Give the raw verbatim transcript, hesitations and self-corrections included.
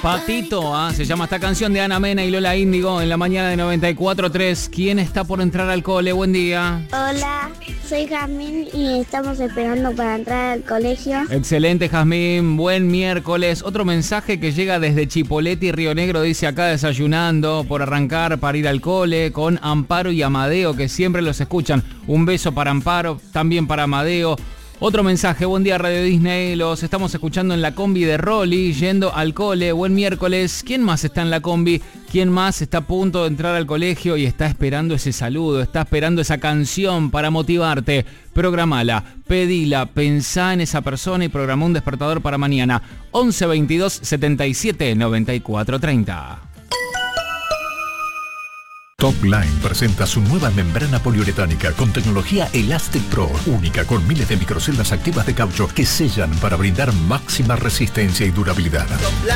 Patito, ¿ah? Se llama esta canción de Ana Mena y Lola Índigo en la mañana de noventa y cuatro tres. ¿Quién está por entrar al cole? Buen día. Hola, soy Jazmín y estamos esperando para entrar al colegio. Excelente, Jazmín. Buen miércoles. Otro mensaje que llega desde Chipoleti, Río Negro, dice acá desayunando por arrancar para ir al cole con Amparo y Amadeo, que siempre los escuchan. Un beso para Amparo, también para Amadeo. Otro mensaje, buen día Radio Disney, los estamos escuchando en la combi de Rolly, yendo al cole, buen miércoles. ¿Quién más está en la combi? ¿Quién más está a punto de entrar al colegio y está esperando ese saludo, está esperando esa canción para motivarte? Programala, pedila, pensá en esa persona y programa un despertador para mañana. once veintidós setenta y siete noventa y cuatro treinta. Topline presenta su nueva membrana poliuretánica con tecnología Elastic Pro, única con miles de microceldas activas de caucho que sellan para brindar máxima resistencia y durabilidad.